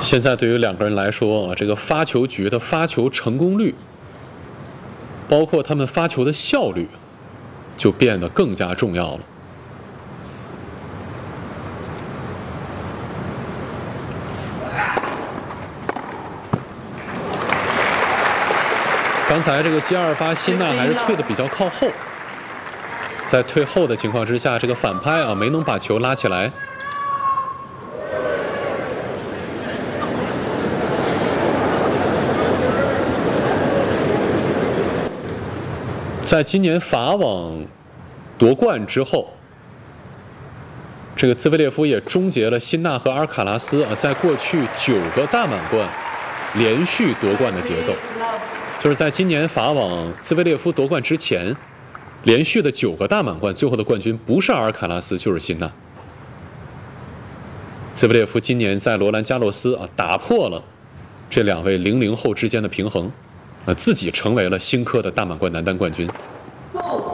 现在对于两个人来说啊，这个发球局的发球成功率，包括他们发球的效率，就变得更加重要了。刚才这个接二发，辛纳还是退的比较靠后，在退后的情况之下，这个反拍啊没能把球拉起来。在今年法网夺冠之后，这个兹维列夫也终结了辛纳和阿尔卡拉斯在过去9个大满贯连续夺冠的节奏。就是在今年法网兹维列夫夺冠之前，连续的9个大满贯最后的冠军不是阿尔卡拉斯就是辛纳。兹维列夫今年在罗兰加洛斯打破了这2位00后之间的平衡，自己成为了新科的大满贯男单冠军。